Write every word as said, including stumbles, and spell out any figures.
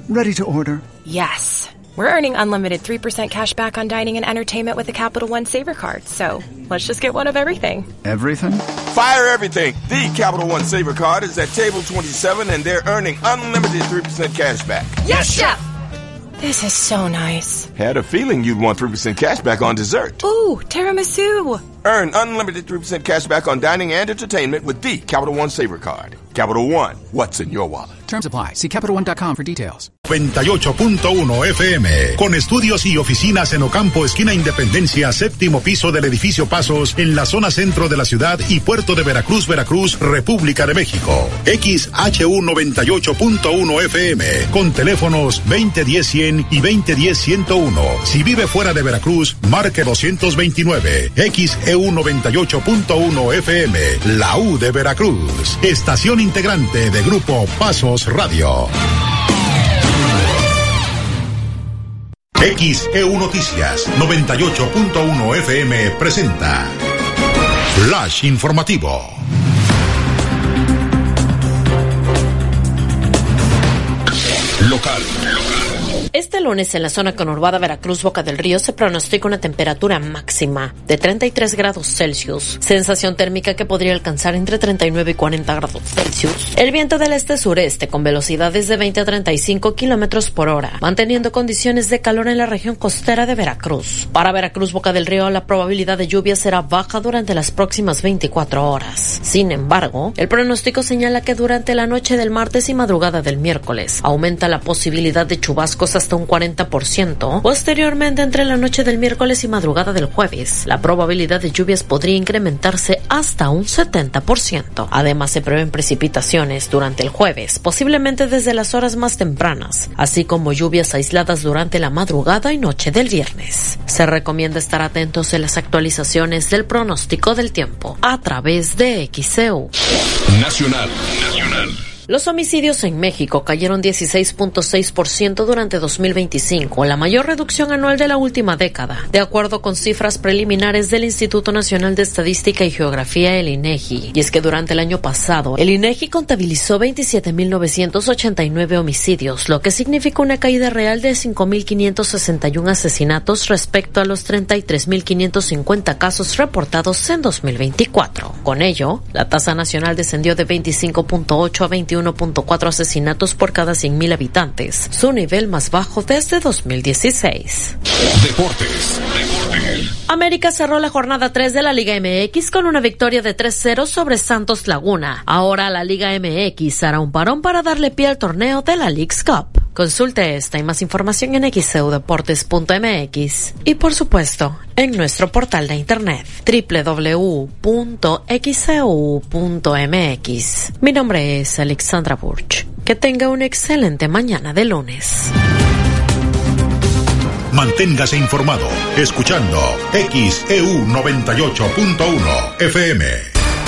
Ready to order. Yes. We're earning unlimited three percent cash back on dining and entertainment with the Capital One Saver Card, so let's just get one of everything. Everything? Fire everything. The Capital One Saver Card is at table twenty-seven, and they're earning unlimited three percent cash back. Yes, Chef! This is so nice. Had a feeling you'd want three percent cash back on dessert. Ooh, tiramisu. Earn unlimited three percent cash back on dining and entertainment with the Capital One Saver Card. Capital One, what's in your wallet? Terms apply. See Capital One dot com for details. noventa y ocho punto uno F M, con estudios y oficinas en Ocampo, esquina Independencia, séptimo piso del edificio Pasos, en la zona centro de la ciudad y puerto de Veracruz, Veracruz, República de México. X H U noventa y ocho punto uno F M, con teléfonos veinte diez cien y veinte diez ciento uno. Si vive fuera de Veracruz, marque doscientos veintinueve. X E U noventa y ocho punto uno F M, la U de Veracruz. Estación integrante de Grupo Pasos Radio. X E U Noticias noventa y ocho punto uno F M presenta Flash Informativo. Local. Este lunes en la zona conurbada Veracruz-Boca del Río se pronostica una temperatura máxima de treinta y tres grados Celsius, sensación térmica que podría alcanzar entre treinta y nueve y cuarenta grados Celsius. El viento del este-sureste con velocidades de veinte a treinta y cinco kilómetros por hora, manteniendo condiciones de calor en la región costera de Veracruz. Para Veracruz-Boca del Río la probabilidad de lluvia será baja durante las próximas veinticuatro horas. Sin embargo, el pronóstico señala que durante la noche del martes y madrugada del miércoles aumenta la posibilidad de chubascos hasta un cuarenta por ciento. Posteriormente, entre la noche del miércoles y madrugada del jueves, la probabilidad de lluvias podría incrementarse hasta un setenta por ciento. Además, se prevén precipitaciones durante el jueves, posiblemente desde las horas más tempranas, así como lluvias aisladas durante la madrugada y noche del viernes. Se recomienda estar atentos a las actualizaciones del pronóstico del tiempo a través de X E U. Nacional. Nacional. Los homicidios en México cayeron dieciséis punto seis por ciento durante dos mil veinticinco, la mayor reducción anual de la última década, de acuerdo con cifras preliminares del Instituto Nacional de Estadística y Geografía, el INEGI. Y es que durante el año pasado, el INEGI contabilizó veintisiete mil novecientos ochenta y nueve homicidios, lo que significa una caída real de cinco mil quinientos sesenta y uno asesinatos respecto a los treinta y tres mil quinientos cincuenta casos reportados en dos mil veinticuatro. Con ello, la tasa nacional descendió de veinticinco punto ocho a veintiuno punto cuatro asesinatos por cada cien mil habitantes, su nivel más bajo desde dos mil dieciséis. Deportes. Deportes. América cerró la jornada tres de la Liga M X con una victoria de tres cero sobre Santos Laguna. Ahora la Liga M X hará un parón para darle pie al torneo de la Leagues Cup. Consulte esta y más información en x e u deportes punto m x y por supuesto en nuestro portal de internet doble u doble u doble u punto x e u punto m x. Mi nombre es Alexandra Burch. Que tenga una excelente mañana de lunes. Manténgase informado escuchando X E U noventa y ocho punto uno F M.